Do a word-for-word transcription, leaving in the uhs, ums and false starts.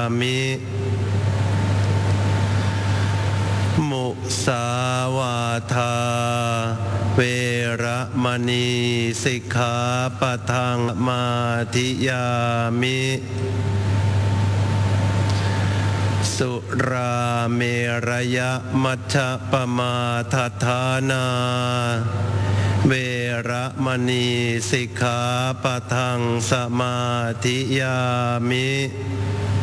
มิมุสาวาทาเวระมณีสิกขาปะทังสมาธิยามิสุราเมรยมัชฌะปมาทัฏฐานาเวระมณีสิกขาปะทังสมาธิยามิ